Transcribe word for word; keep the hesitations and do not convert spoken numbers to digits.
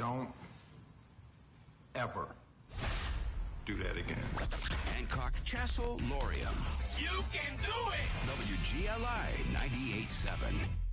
Don't ever do that again. Hancock Chassel Lorium. You can do it! W G L I ninety-eight point seven.